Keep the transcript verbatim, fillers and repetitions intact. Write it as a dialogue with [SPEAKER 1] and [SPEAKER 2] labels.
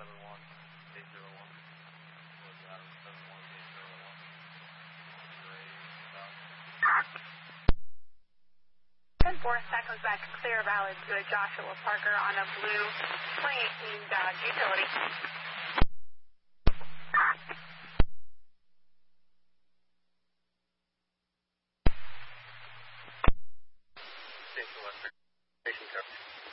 [SPEAKER 1] seven one eight zero one. Was Adam seven one eight zero one.
[SPEAKER 2] ten four, that comes back clear valid to a Joshua Parker on a blue twenty eighteen Dodge utility.
[SPEAKER 1] Station Western. Station Coverage.